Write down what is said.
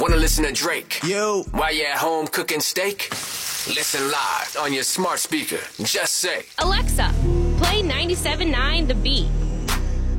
Wanna listen to Drake? Yo. While you're at home cooking steak? Listen live on your smart speaker. Just say, Alexa, play 97.9 The Beat.